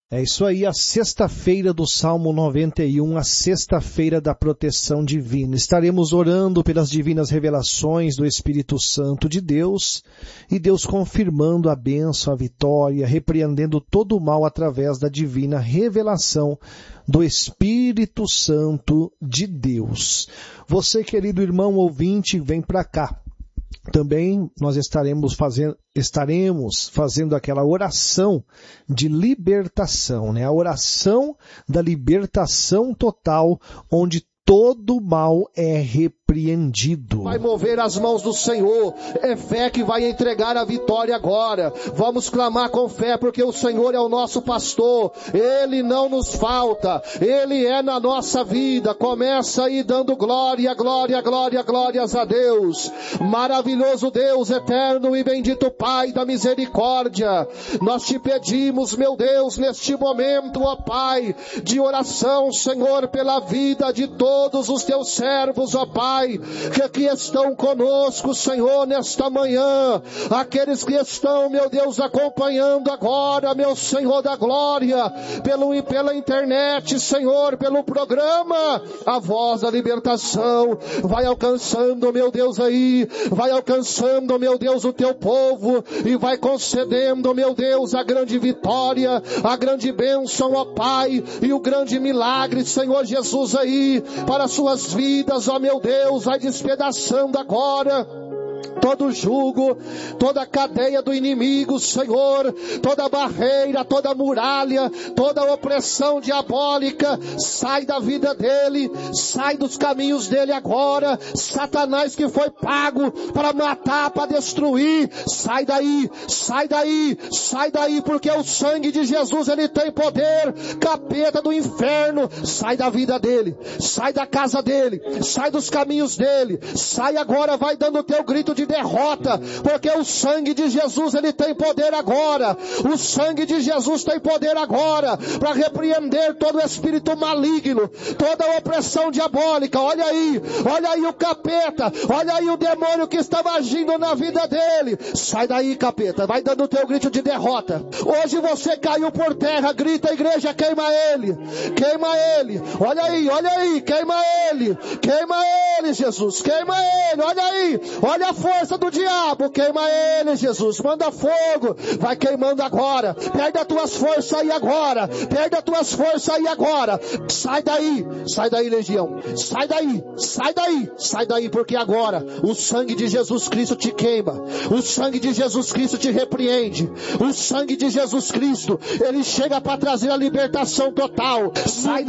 É isso aí, a sexta-feira do Salmo 91, a sexta-feira da proteção divina. Estaremos orando pelas divinas revelações do Espírito Santo de Deus e Deus confirmando a bênção, a vitória, repreendendo todo o mal através da divina revelação do Espírito Santo de Deus. Você, querido irmão ouvinte, vem para cá. Também nós estaremos fazendo aquela oração de libertação, né? A oração da libertação total, onde todo mal é repreendido. Vai mover as mãos do Senhor, é fé que vai entregar a vitória agora. Vamos clamar com fé, porque o Senhor é o nosso pastor, Ele não nos falta, Ele é na nossa vida. Começa aí dando glória, glória, glória, glórias a Deus. Maravilhoso Deus, eterno e bendito Pai da misericórdia, nós te pedimos, meu Deus, neste momento, ó Pai, de oração, Senhor, pela vida de todos os teus servos, ó Pai, que aqui estão conosco, Senhor, nesta manhã, aqueles que estão, meu Deus, acompanhando agora, meu Senhor da glória, pela internet, Senhor, pelo programa, a voz da libertação, vai alcançando, meu Deus, aí, vai alcançando, meu Deus, o teu povo, e vai concedendo, meu Deus, a grande vitória, a grande bênção, ó Pai, e o grande milagre, Senhor Jesus, aí, para suas vidas, ó meu Deus, vai despedaçando agora todo jugo, toda cadeia do inimigo, Senhor, toda barreira, toda muralha, toda opressão diabólica, sai da vida dele, sai dos caminhos dele agora. Satanás que foi pago para matar, para destruir, sai daí, sai daí, sai daí, porque o sangue de Jesus, ele tem poder. Capeta do inferno, sai da vida dele, sai da casa dele, sai dos caminhos dele, sai agora, vai dando o teu grito de derrota, porque o sangue de Jesus, ele tem poder agora. O sangue de Jesus tem poder agora para repreender todo espírito maligno, toda opressão diabólica. Olha aí o capeta, olha aí o demônio que estava agindo na vida dele. Sai daí, capeta, vai dando o teu grito de derrota. Hoje você caiu por terra, grita, igreja, queima ele, olha aí, queima ele, Jesus, queima ele, olha aí, olha a força do diabo, queima ele, Jesus, manda fogo, vai queimando agora, perde as tuas forças aí agora, sai daí, legião, sai daí, porque agora o sangue de Jesus Cristo te queima, o sangue de Jesus Cristo te repreende, o sangue de Jesus Cristo, ele chega para trazer a libertação total. Sai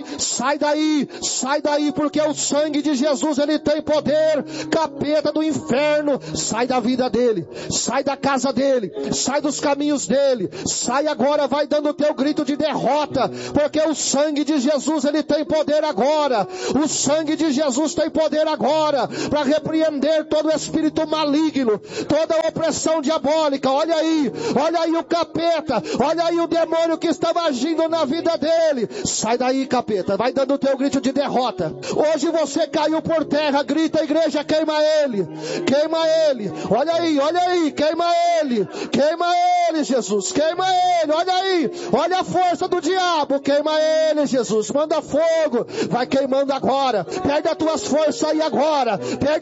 daí, porque o sangue de Jesus, ele tem poder. Capeta do inferno, sai da vida dele, sai da casa dele, sai dos caminhos dele, sai agora, vai dando o teu grito de derrota, porque o sangue de Jesus, ele tem poder agora. O sangue de Jesus tem poder agora para repreender todo espírito maligno, toda opressão diabólica. Olha aí o capeta, olha aí o demônio que estava agindo na vida dele. Sai daí, capeta, vai dando o teu grito de derrota. Hoje você caiu por terra, grita, igreja, queima ele, olha aí, queima ele, Jesus, queima ele, olha aí, olha a força do diabo, queima ele, Jesus, manda fogo, vai queimando agora, perde as tuas forças aí agora,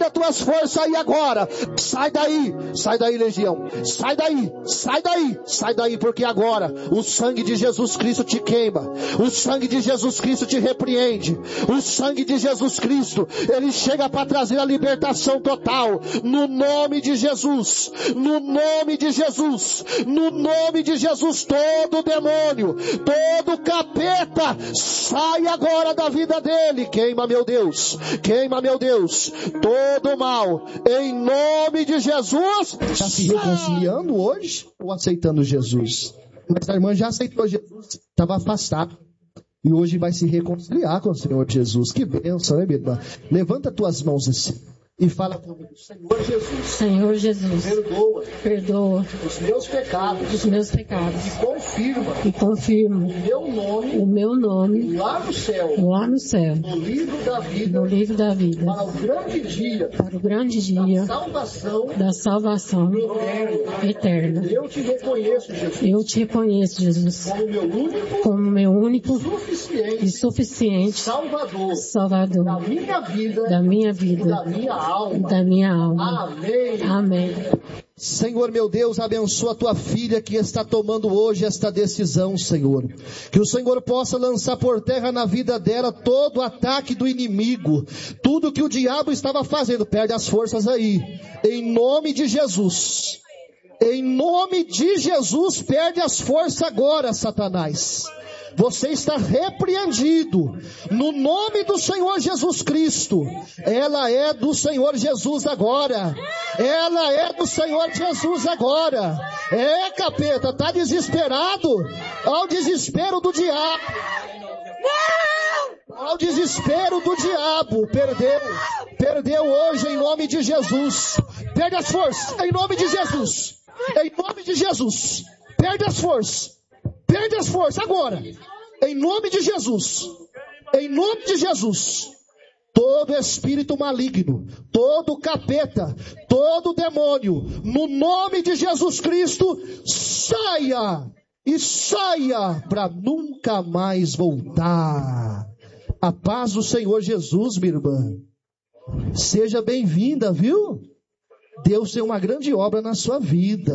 sai daí, legião, sai daí, porque agora o sangue de Jesus Cristo te queima, o sangue de Jesus Cristo te repreende, o sangue de Jesus Cristo, ele chega para trazer a libertação total, no nome de Jesus, todo demônio, todo capeta, sai agora da vida dele, queima meu Deus, todo mal, em nome de Jesus. Está se reconciliando hoje ou aceitando Jesus? Mas a irmã já aceitou Jesus, estava afastada. E hoje vai se reconciliar com o Senhor Jesus. Que bênção, né, minha irmã? Levanta tuas mãos assim. E fala comigo, Senhor Jesus. Senhor Jesus. Perdoa os meus pecados. E confirma O meu nome. lá no céu. No livro da vida. Para o grande dia. Da salvação. Eterna. Eu te reconheço, Jesus. Como meu único e suficiente Salvador. Da minha vida. Da minha alma. Amém. Senhor meu Deus, abençoa a tua filha que está tomando hoje esta decisão, Senhor. Que o Senhor possa lançar por terra na vida dela todo ataque do inimigo. Tudo que o diabo estava fazendo, perde as forças aí. Em nome de Jesus. Em nome de Jesus, perde as forças agora, Satanás. Você está repreendido no nome do Senhor Jesus Cristo. Ela é do Senhor Jesus agora. Ela é do Senhor Jesus agora. Capeta, tá desesperado? Ao desespero do diabo. Ao desespero do diabo. Perdeu hoje em nome de Jesus. Perde as forças em nome de Jesus. Em nome de Jesus. Perde as forças agora. Em nome de Jesus. Em nome de Jesus. Todo espírito maligno, todo capeta, todo demônio, no nome de Jesus Cristo, saia para nunca mais voltar. A paz do Senhor Jesus, minha irmã. Seja bem-vinda, viu? Deus tem uma grande obra na sua vida.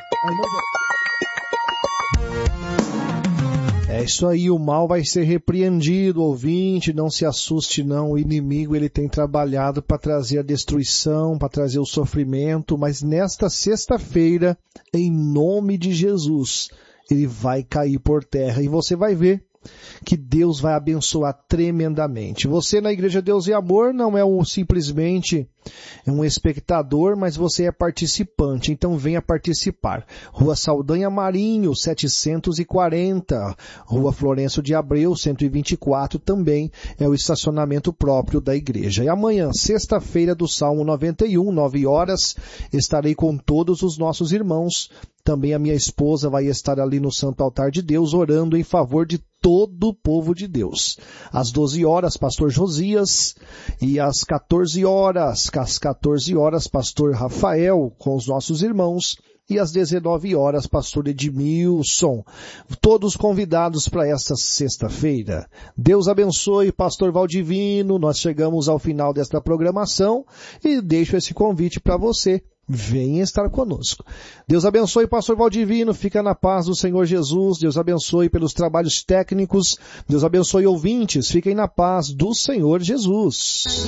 É isso aí, o mal vai ser repreendido, ouvinte, não se assuste não, o inimigo ele tem trabalhado para trazer a destruição, para trazer o sofrimento, mas nesta sexta-feira, em nome de Jesus, ele vai cair por terra e você vai ver que Deus vai abençoar tremendamente. Você na Igreja Deus e Amor não é simplesmente um espectador, mas você é participante, então venha participar. Rua Saldanha Marinho, 740, Rua Florencio de Abreu, 124, também é o estacionamento próprio da igreja. E amanhã, sexta-feira do Salmo 91, 9 horas, estarei com todos os nossos irmãos. Também a minha esposa vai estar ali no Santo Altar de Deus, orando em favor de todo o povo de Deus. Às 12 horas, pastor Josias, e às 14 horas, pastor Rafael, com os nossos irmãos, e às 19 horas, pastor Edmilson. Todos convidados para esta sexta-feira. Deus abençoe, pastor Valdivino. Nós chegamos ao final desta programação e deixo esse convite para você. Venha estar conosco. Deus abençoe, pastor Valdivino, fica na paz do Senhor Jesus. Deus abençoe pelos trabalhos técnicos. Deus abençoe ouvintes, fiquem na paz do Senhor Jesus.